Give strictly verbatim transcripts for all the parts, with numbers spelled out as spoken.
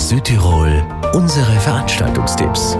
Südtirol, unsere Veranstaltungstipps.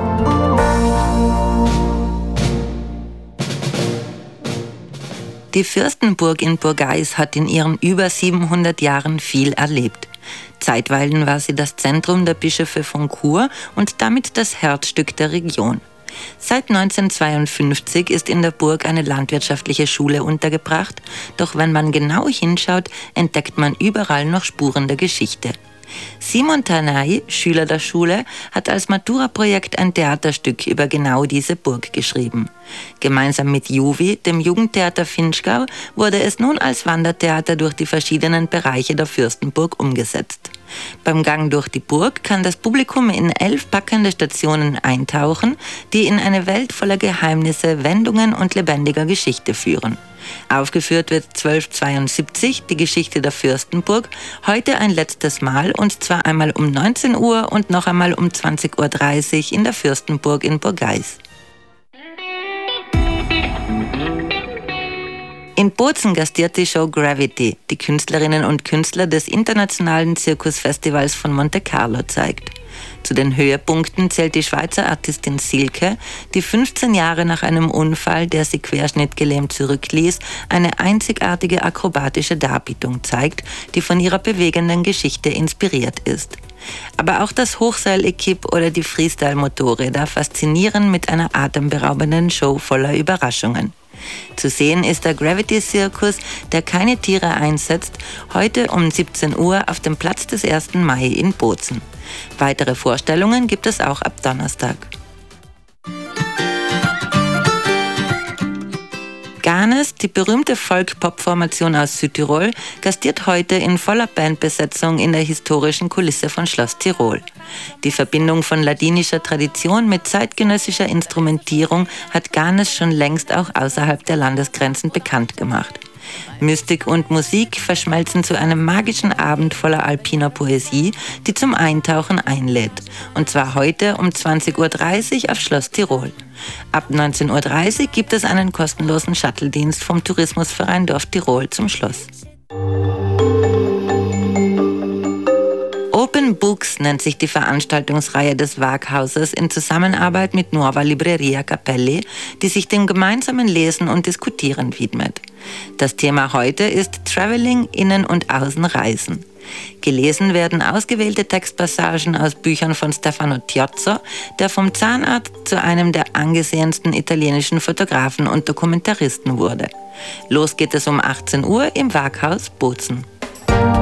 Die Fürstenburg in Burgais hat in ihren über siebenhundert Jahren viel erlebt. Zeitweilen war sie das Zentrum der Bischöfe von Chur und damit das Herzstück der Region. Seit neunzehnhundertzweiundfünfzig ist in der Burg eine landwirtschaftliche Schule untergebracht, doch wenn man genau hinschaut, entdeckt man überall noch Spuren der Geschichte. Simon Tanay, Schüler der Schule, hat als Matura-Projekt ein Theaterstück über genau diese Burg geschrieben. Gemeinsam mit Juvi, dem Jugendtheater Finchgau, wurde es nun als Wandertheater durch die verschiedenen Bereiche der Fürstenburg umgesetzt. Beim Gang durch die Burg kann das Publikum in elf packende Stationen eintauchen, die in eine Welt voller Geheimnisse, Wendungen und lebendiger Geschichte führen. Aufgeführt wird zwölfhundertzweiundsiebzig die Geschichte der Fürstenburg, heute ein letztes Mal und zwar einmal um neunzehn Uhr und noch einmal um zwanzig Uhr dreißig in der Fürstenburg in Burgais. In Bozen gastiert die Show Gravity, die Künstlerinnen und Künstler des internationalen Zirkusfestivals von Monte Carlo zeigt. Zu den Höhepunkten zählt die Schweizer Artistin Silke, die fünfzehn Jahre nach einem Unfall, der sie querschnittgelähmt zurückließ, eine einzigartige akrobatische Darbietung zeigt, die von ihrer bewegenden Geschichte inspiriert ist. Aber auch das Hochseil-Equipe oder die Freestyle-Motorräder faszinieren mit einer atemberaubenden Show voller Überraschungen. Zu sehen ist der Gravity-Zirkus, der keine Tiere einsetzt, heute um siebzehn Uhr auf dem Platz des ersten Mai in Bozen. Weitere Vorstellungen gibt es auch ab Donnerstag. Ganes, die berühmte Folk-Pop-Formation aus Südtirol, gastiert heute in voller Bandbesetzung in der historischen Kulisse von Schloss Tirol. Die Verbindung von ladinischer Tradition mit zeitgenössischer Instrumentierung hat Ganes schon längst auch außerhalb der Landesgrenzen bekannt gemacht. Mystik und Musik verschmelzen zu einem magischen Abend voller alpiner Poesie, die zum Eintauchen einlädt. Und zwar heute um zwanzig Uhr dreißig auf Schloss Tirol. Ab neunzehn Uhr dreißig gibt es einen kostenlosen Shuttle-Dienst vom Tourismusverein Dorf Tirol zum Schloss. Open Books nennt sich die Veranstaltungsreihe des Waghauses in Zusammenarbeit mit Nuova Libreria Capelli, die sich dem gemeinsamen Lesen und Diskutieren widmet. Das Thema heute ist Traveling, Innen- und Außenreisen. Gelesen werden ausgewählte Textpassagen aus Büchern von Stefano Tiozzo, der vom Zahnarzt zu einem der angesehensten italienischen Fotografen und Dokumentaristen wurde. Los geht es um achtzehn Uhr im Waghaus Bozen.